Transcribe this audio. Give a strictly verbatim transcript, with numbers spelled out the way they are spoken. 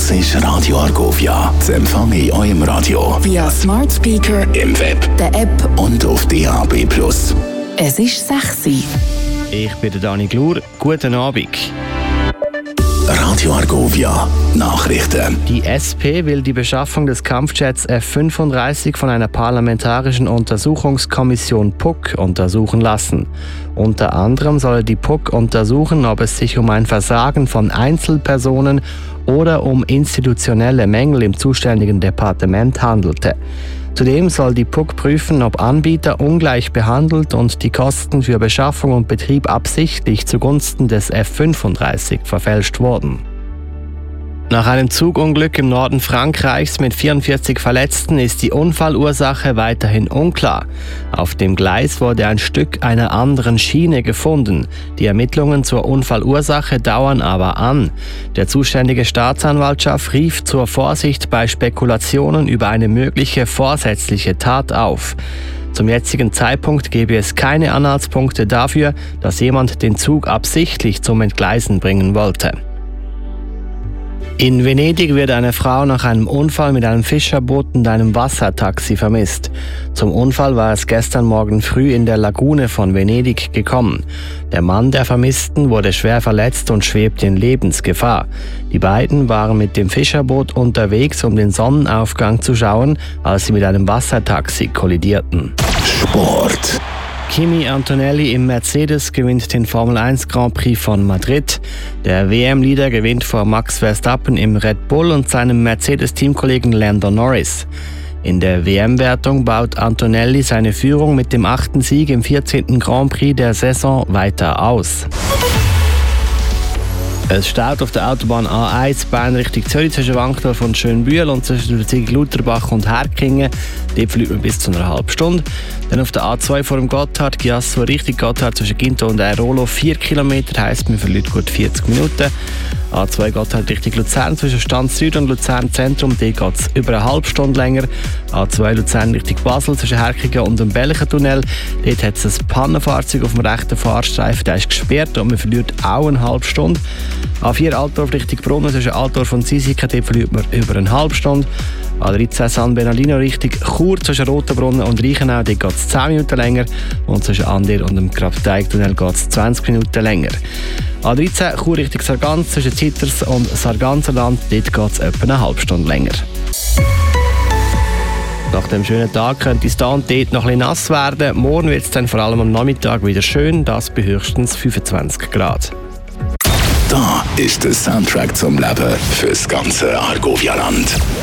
Das ist Radio Argovia. Das empfange ich auch im Radio. Via Smart Speaker, im Web, der App und auf D A B plus. Es ist sechs Uhr. Ich bin der Dani Glur. Guten Abend. Radio Argovia. Nachrichten. Die S P will die Beschaffung des Kampfjets F fünfunddreißig von einer parlamentarischen Untersuchungskommission P U C untersuchen lassen. Unter anderem soll die P U C untersuchen, ob es sich um ein Versagen von Einzelpersonen oder um institutionelle Mängel im zuständigen Departement handelte. Zudem soll die P U C prüfen, ob Anbieter ungleich behandelt und die Kosten für Beschaffung und Betrieb absichtlich zugunsten des F fünfunddreißig verfälscht wurden. Nach einem Zugunglück im Norden Frankreichs mit vierundvierzig Verletzten ist die Unfallursache weiterhin unklar. Auf dem Gleis wurde ein Stück einer anderen Schiene gefunden. Die Ermittlungen zur Unfallursache dauern aber an. Der zuständige Staatsanwaltschaft rief zur Vorsicht bei Spekulationen über eine mögliche vorsätzliche Tat auf. Zum jetzigen Zeitpunkt gebe es keine Anhaltspunkte dafür, dass jemand den Zug absichtlich zum Entgleisen bringen wollte. In Venedig wird eine Frau nach einem Unfall mit einem Fischerboot und einem Wassertaxi vermisst. Zum Unfall war es gestern Morgen früh in der Lagune von Venedig gekommen. Der Mann der Vermissten wurde schwer verletzt und schwebt in Lebensgefahr. Die beiden waren mit dem Fischerboot unterwegs, um den Sonnenaufgang zu schauen, als sie mit einem Wassertaxi kollidierten. Sport. Kimi Antonelli im Mercedes gewinnt den Formel eins Grand Prix von Madrid. Der W M-Leader gewinnt vor Max Verstappen im Red Bull und seinem Mercedes-Teamkollegen Lando Norris. In der W M-Wertung baut Antonelli seine Führung mit dem achten Sieg im vierzehnten Grand Prix der Saison weiter aus. Es staut auf der Autobahn A eins Bern Richtung Zürich zwischen Wankdorf und Schönbühl und zwischen Lutherbach und Herkingen. Dort verliert man bis zu einer halben Stunde. Dann auf der A zwei vor dem Gotthard, Giasso Richtung Gotthard zwischen Ginto und Airolo vier Kilometer, heisst man verliert gut vierzig Minuten. A zwei Gotthard Richtung Luzern zwischen Stand Süd und Luzern Zentrum, dort geht es über eine halbe Stunde länger. A zwei Luzern Richtung Basel zwischen Herkingen und dem Belchentunnel. Dort hat es ein Pannenfahrzeug auf dem rechten Fahrstreifen, der ist gesperrt und man verliert auch eine halbe Stunde. A vier Altdorf Richtung Brunnen zwischen Altdorf und Sisiken, dort verliert man über eine halbe Stunde. A dreizehn San Bernardino Richtung Chur zwischen Rotenbrunnen und Reichenau, dort geht es zehn Minuten länger. Und zwischen Andir und dem Grabteigtunnel geht es zwanzig Minuten länger. A dreizehn Chur Richtung Sargans zwischen Zitters und Sarganserland, dort geht es etwa eine halbe Stunde länger. Nach dem schönen Tag könnte es da und dort noch ein bisschen nass werden. Morgen wird es dann vor allem am Nachmittag wieder schön, das bei höchstens fünfundzwanzig Grad. Da ist der Soundtrack zum Leben fürs ganze Argovia-Land.